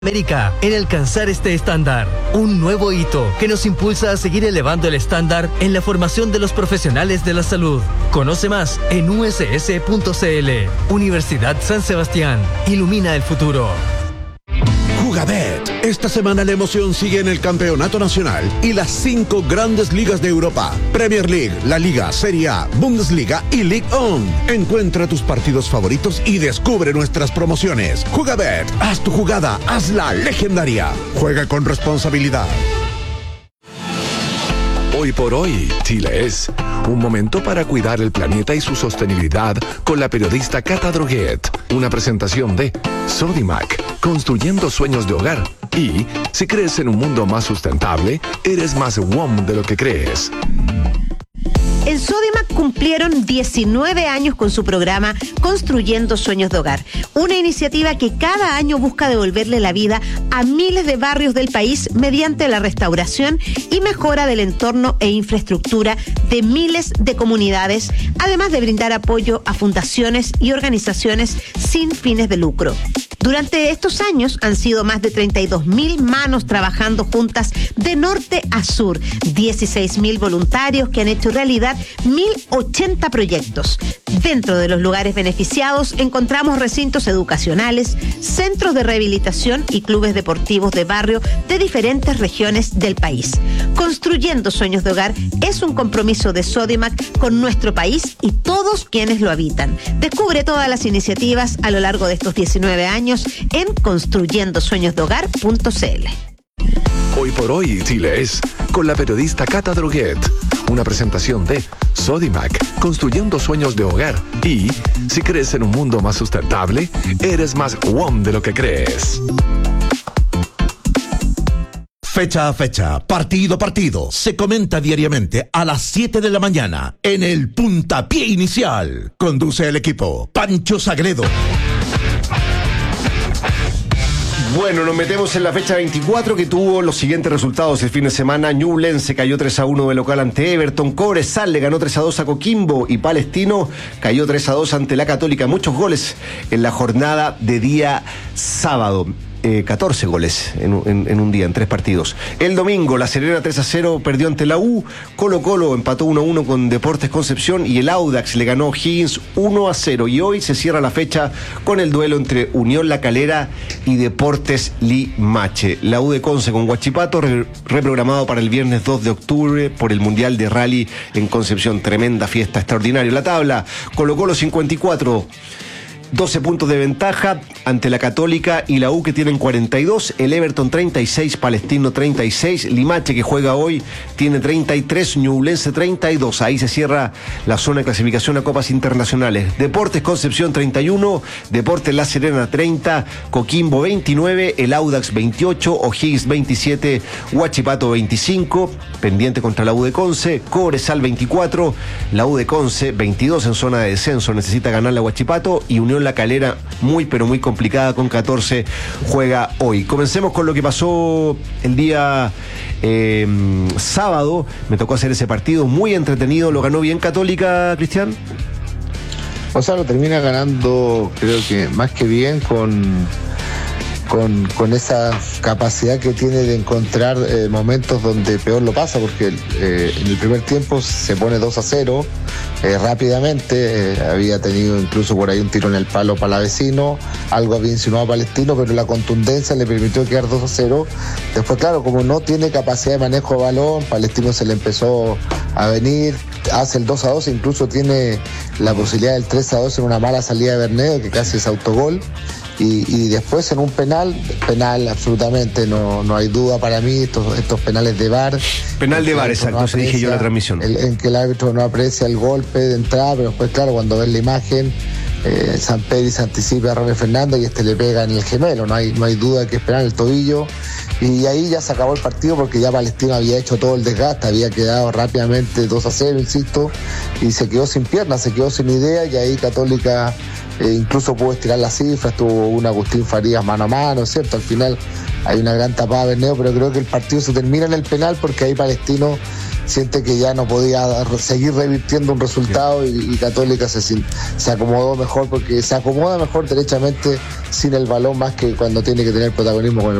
América en alcanzar este estándar, un nuevo hito que nos impulsa a seguir elevando el estándar en la formación de los profesionales de la salud. Conoce más en uss.cl. Universidad San Sebastián, ilumina el futuro. Jugabet. Esta semana la emoción sigue en el campeonato nacional y las 5 grandes ligas de Europa: Premier League, La Liga, Serie A, Bundesliga y Ligue 1. Encuentra tus partidos favoritos y descubre nuestras promociones. Jugabet, haz tu jugada, hazla legendaria. Juega con responsabilidad. Hoy por hoy, Chile es un momento para cuidar el planeta y su sostenibilidad con la periodista Cata Droguet. Una presentación de Sodimac, construyendo sueños de hogar. Y si crees en un mundo más sustentable, eres más WOM de lo que crees. En Sodimac cumplieron 19 años con su programa Construyendo Sueños de Hogar, una iniciativa que cada año busca devolverle la vida a miles de barrios del país mediante la restauración y mejora del entorno e infraestructura de miles de comunidades, además de brindar apoyo a fundaciones y organizaciones sin fines de lucro. Durante estos años han sido más de 32.000 manos trabajando juntas de norte a sur, 16.000 voluntarios que han hecho realidad 1.080 proyectos. Dentro de los lugares beneficiados encontramos recintos educacionales, centros de rehabilitación y clubes deportivos de barrio de diferentes regiones del país. Construyendo Sueños de Hogar es un compromiso de Sodimac con nuestro país y todos quienes lo habitan. Descubre todas las iniciativas a lo largo de estos 19 años en construyendosueñosdehogar.cl. Hoy por hoy, Chile es con la periodista Cata Droguet. Una presentación de Sodimac, construyendo sueños de hogar. Y si crees en un mundo más sustentable, eres más WOM de lo que crees. Fecha a fecha, partido a partido, se comenta diariamente a las 7 de la mañana en el Puntapié Inicial. Conduce el equipo Pancho Sagredo. Bueno, nos metemos en la fecha 24 que tuvo los siguientes resultados el fin de semana. Ñublense cayó 3-1 de local ante Everton. Cobresal le ganó 3-2 a Coquimbo y Palestino cayó 3-2 ante la Católica. Muchos goles en la jornada de día sábado. 14 goles en un día, en 3 partidos. El domingo, La Serena 3-0 perdió ante la U. Colo-Colo empató 1-1 con Deportes Concepción y el Audax le ganó Higgins 1-0. Y hoy se cierra la fecha con el duelo entre Unión La Calera y Deportes Limache. La U de Conce con Huachipato, reprogramado para el viernes 2 de octubre por el Mundial de Rally en Concepción. Tremenda fiesta, extraordinaria. La tabla, Colo-Colo 54. 12 puntos de ventaja ante la Católica y la U que tienen 42, el Everton 36, Palestino 36, Limache que juega hoy tiene 33, Ñublense 32, ahí se cierra la zona de clasificación a Copas Internacionales. Deportes Concepción 31, Deportes La Serena 30, Coquimbo 29, el Audax 28, O'Higgins 27, Huachipato 25, pendiente contra la U de Conce, Cobresal 24, la U de Conce 22 en zona de descenso, necesita ganar la Huachipato y Unión La Calera muy pero muy complicada con 14 juega hoy. Comencemos con lo que pasó el día sábado. Me tocó hacer ese partido muy entretenido. ¿Lo ganó bien Católica, Cristian? O sea, lo termina ganando, creo que más que bien con esa capacidad que tiene de encontrar momentos donde peor lo pasa, porque en el primer tiempo se pone 2-0 rápidamente, había tenido incluso por ahí un tiro en el palo palavecino, algo había insinuado Palestino, pero la contundencia le permitió quedar 2-0. Después, claro, como no tiene capacidad de manejo de balón, Palestino se le empezó a venir, hace el 2-2, incluso tiene la posibilidad del 3-2 en una mala salida de Bernedo, que casi es autogol. Y después en un penal absolutamente, no hay duda para mí, estos penales de VAR. Penal de VAR, exacto, se dije yo en la transmisión. En que el árbitro no aprecia el golpe de entrada, pero después, claro, cuando ves la imagen, Samperi se anticipa a Ronald Fernández y le pega en el gemelo, no hay duda que es penal el tobillo. Y ahí ya se acabó el partido porque ya Palestino había hecho todo el desgaste, había quedado rápidamente 2-0, insisto, y se quedó sin piernas, se quedó sin idea, y ahí Católica incluso pudo estirar las cifras, tuvo un Agustín Farías mano a mano, ¿cierto? Al final hay una gran tapada de Bernedo, pero creo que el partido se termina en el penal porque ahí Palestino siente que ya no podía seguir revirtiendo un resultado y Católica se acomodó mejor, porque se acomoda mejor derechamente sin el balón, más que cuando tiene que tener protagonismo con el